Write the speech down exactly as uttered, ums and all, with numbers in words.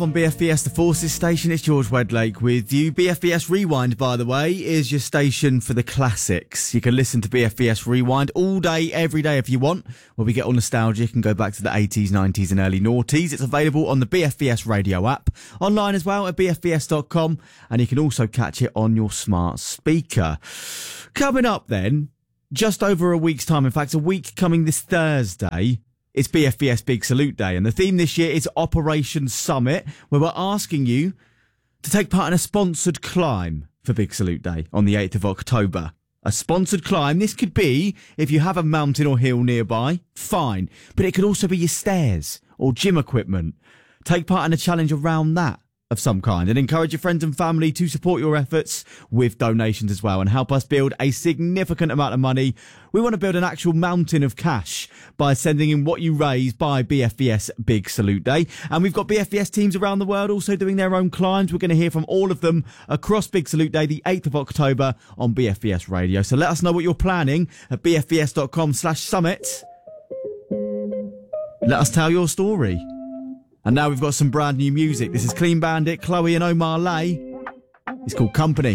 On B F B S, the Forces station, it's George Wedlake with you. B F B S Rewind, by the way, is your station for the classics. You can listen to B F B S Rewind all day, every day if you want, where we get all nostalgic and go back to the eighties, nineties and early noughties. It's available on the B F B S radio app, online as well at b f b s dot com, and you can also catch it on your smart speaker. Coming up then, just over a week's time, in fact, a week coming this Thursday, it's B F B S Big Salute Day, and the theme this year is Operation Summit, where we're asking you to take part in a sponsored climb for Big Salute Day on the eighth of October. A sponsored climb. This could be, if you have a mountain or hill nearby, fine, but it could also be your stairs or gym equipment. Take part in a challenge around that of some kind, and encourage your friends and family to support your efforts with donations as well and help us build a significant amount of money. We want to build an actual mountain of cash by sending in what you raise by B F B S Big Salute Day. And we've got B F B S teams around the world also doing their own climbs. We're going to hear from all of them across Big Salute Day, the eighth of October on B F B S Radio. So let us know what you're planning at b f b s dot com slash summit. Let us tell your story. And now we've got some brand new music. This is Clean Bandit, Chloe and Omar Lay. It's called Company.